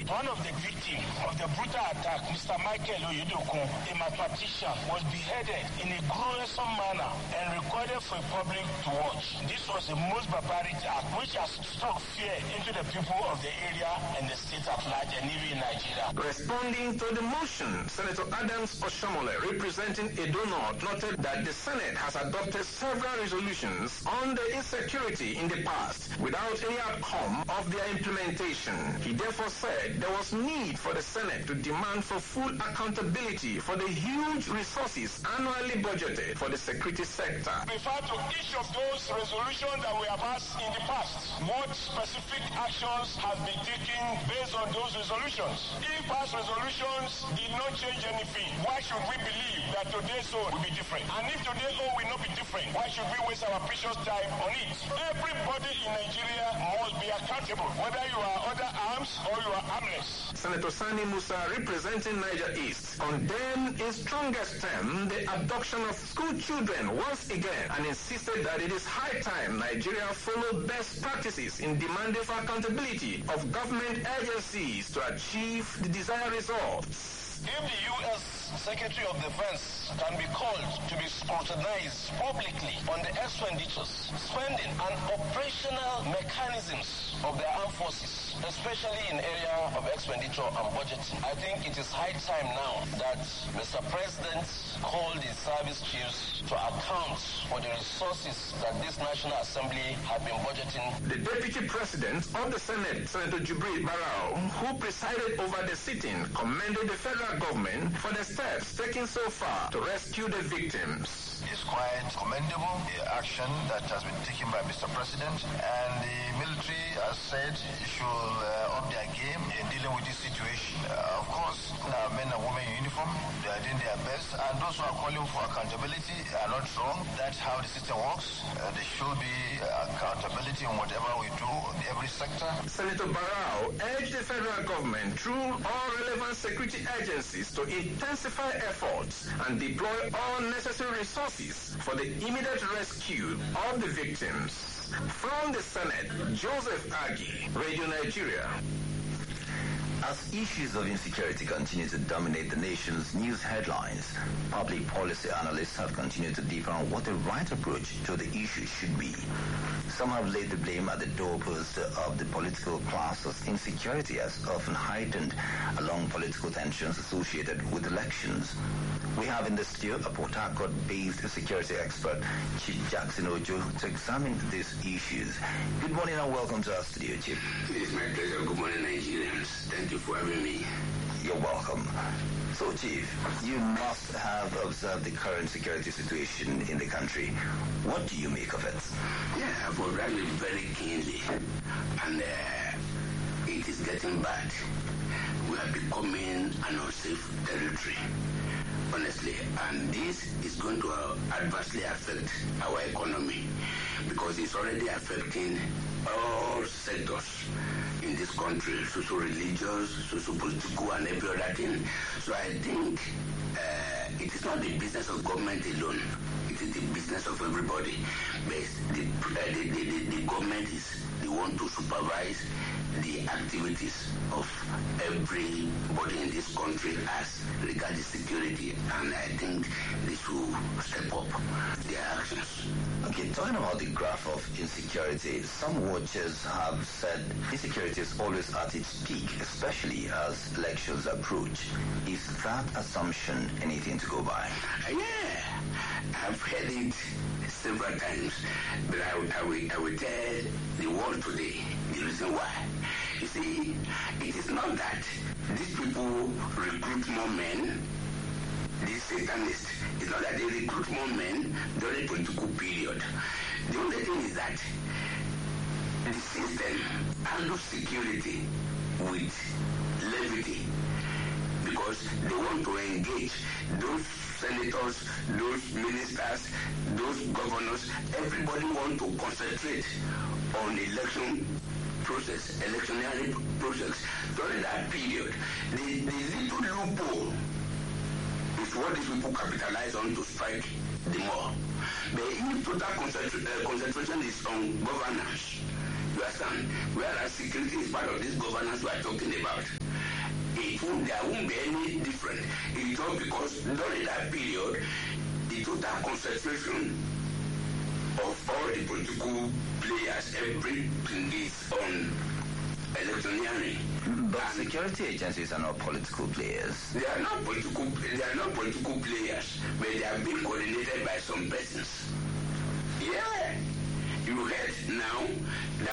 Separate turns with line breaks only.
One of the victims of the brutal attack, Mr. Michael Oyedokun, a mathematician, was beheaded in a gruesome manner and recorded for the public to watch. This was the most barbaric act which has struck fear into the people of the area and the state at large and even in Nigeria.
Responding to the motion, Senator Adams Oshomole, representing Edo North, noted that the Senate has adopted several resolutions on the insecurity in the past without any outcome of their implementation. He therefore said there was need for the Senate to demand for full accountability for the huge resources annually budgeted for the security sector.
Refer to each of those resolutions that we have passed in the past. What specific actions have been taken based on those resolutions? If past resolutions did not change anything, why should we believe that today's own will be different? And if today's own will not be different, why should we waste our precious time on it? Everybody in Nigeria must be accountable, whether you are under arms or you are armless.
Senator Sani Musa, representing Niger East, condemned in strongest terms the abduction of school children once again and insisted that it is high time Nigeria follow best practices in demanding for accountability of government agencies to achieve the desired results.
If the U.S. Secretary of Defense can be called to be scrutinized publicly on the expenditures, spending, and operational mechanisms of the armed forces, especially in area of expenditure and budgeting, I think it is high time now that Mr. President called the service chiefs to account for the resources that this National Assembly have been budgeting.
The Deputy President of the Senate, Senator Jubril Barao, who presided over the sitting, commended the federal government for the steps taken so far to rescue the victims.
It's quite commendable, the action that has been taken by Mr. President, and the military has said should up their game in dealing with this situation. Of course, men and women in uniform, they are doing their best, and those who are calling for accountability are not wrong. That's how the system works. There should be accountability in whatever we do in every sector.
Senator Barao urged the federal government through all relevant security agencies to intensify efforts and deploy all necessary resources for the immediate rescue of the victims. From the Senate, Joseph Agi, Radio Nigeria.
As issues of insecurity continue to dominate the nation's news headlines, public policy analysts have continued to differ on what the right approach to the issue should be. Some have laid the blame at the doorpost of the political class as insecurity has often heightened along political tensions associated with elections. We have in the studio a Port Harcourt-based security expert, Chief Jackson Ojo, to examine these issues. Good morning and welcome to our studio, Chief.
It is my pleasure. Good morning, Nigerians. Thank you for having me.
You're welcome. So, Chief, you must have observed the current security situation in the country. What do you make of it?
Yeah, I've observed it very keenly, and it is getting bad. We are becoming an unsafe territory, honestly, and this is going to adversely affect our economy because it's already affecting all sectors in this country, socio-religious, socio-political, and every other thing. So I think it is not the business of government alone. It is the business of everybody. But the government is the one to supervise the activities of everybody in this country as regards security, and I think they should step up their actions.
Okay, talking about the graph of insecurity, some watchers have said insecurity is always at its peak, especially as elections approach. Is that assumption anything to go by?
Yeah, I've heard it several times, but I will tell the world today the reason why. You see, it is not that these people recruit more men, these Satanists. It's not that they recruit more men during the political period. The only thing is that the system handles security with levity because they want to engage those senators, those ministers, those governors. Everybody want to concentrate on election process, electionary process. During that period, the little loophole is what these people capitalize on to strike the more. But if total concentration is on governance, you understand, whereas security is part of this governance we are talking about. there won't be any difference. It's all because during that period, the total concentration of all the political players, everything is on electioneering.
But security agencies are not political players.
They are not political players, but they are being coordinated by some persons. Yeah, you heard now that